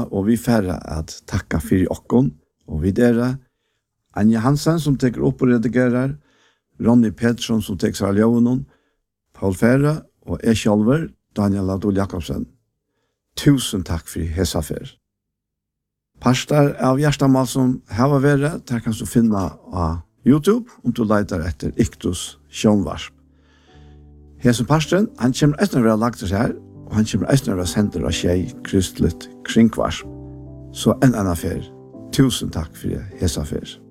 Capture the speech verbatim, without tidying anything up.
og vi færre at takka for okkon, og vi dere, Anja Hansen som teker opp og redigerer, Ronny Pettersson som teker seg av ljøvnen, Paul Fære og jeg selv, Daniel Adol Jakobsen. Tusen takk for hesa fer. Pastor av Gjerstamal som her var verre, der kan du finne av YouTube om du leiter etter Iktus Sjånvarsp. Hesen pastoren, han kommer etter å være lagt til her, og han kommer etter å være sender av Tjei Kristelig Kringvarsp. Så en annen fer. Tusen takk for hesa fer.